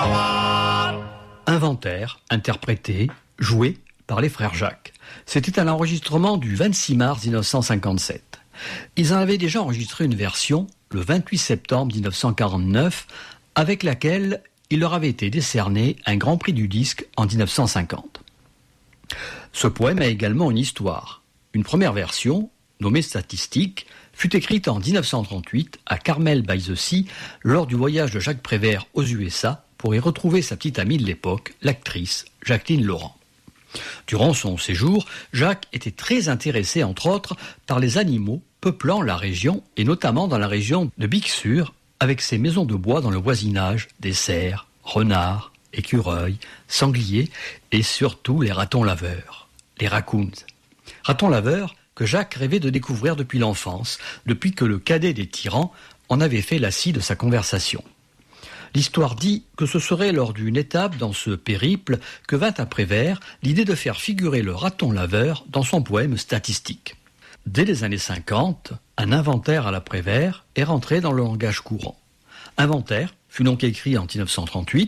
Inventaire, interprété, joué par les frères Jacques. C'était un enregistrement du 26 mars 1957. Ils en avaient déjà enregistré une version le 28 septembre 1949, avec laquelle il leur avait été décerné un grand prix du disque en 1950. Ce poème a également une histoire. Une première version, nommée Statistique, fut écrite en 1938 à Carmel-by-the-Sea lors du voyage de Jacques Prévert aux USA pour y retrouver sa petite amie de l'époque, l'actrice Jacqueline Laurent. Durant son séjour, Jacques était très intéressé, entre autres, par les animaux peuplant la région, et notamment dans la région de Bixur, avec ses maisons de bois dans le voisinage des cerfs, renards, écureuils, sangliers et surtout les ratons laveurs, les raccoons. Ratons laveurs que Jacques rêvait de découvrir depuis l'enfance, depuis que le cadet des tyrans en avait fait la scie de sa conversation. L'histoire dit que ce serait lors d'une étape dans ce périple que vint à Prévert l'idée de faire figurer le raton laveur dans son poème Statistique. Dès les années 50, un inventaire à la Prévert est rentré dans le langage courant. Inventaire fut donc écrit en 1938